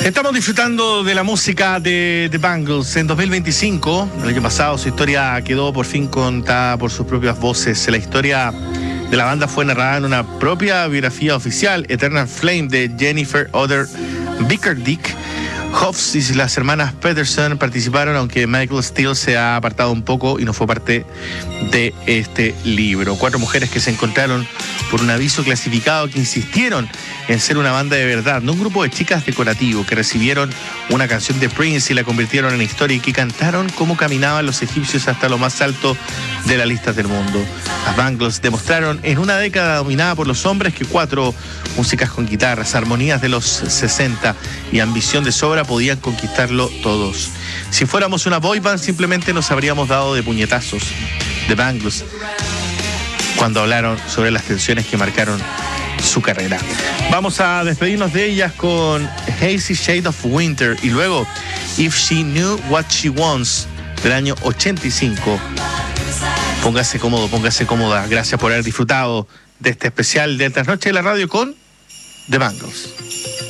Estamos disfrutando de la música de The Bangles. En 2025, el año pasado, su historia quedó por fin contada por sus propias voces. La historia de la banda fue narrada en una propia biografía oficial, Eternal Flame, de Jennifer Oder Bickerdijk. Hoffs y las hermanas Peterson participaron, aunque Michael Steele se ha apartado un poco y no fue parte de este libro. 4 mujeres que se encontraron por un aviso clasificado que insistieron en ser una banda de verdad, no un grupo de chicas decorativo, que recibieron una canción de Prince y la convirtieron en historia y que cantaron cómo caminaban los egipcios hasta lo más alto de las listas del mundo. Las Bangles demostraron en una década dominada por los hombres que 4 músicas con guitarras, armonías de los 60 y ambición de sobra podían conquistarlo todos. Si fuéramos una boy band simplemente nos habríamos dado de puñetazos. The Bangles, cuando hablaron sobre las tensiones que marcaron su carrera. Vamos a despedirnos de ellas con Hazy Shade of Winter y luego If She Knew What She Wants del año 85. Póngase cómodo, póngase cómoda. Gracias por haber disfrutado de este especial de Trasnoche de la Radio con The Bangles.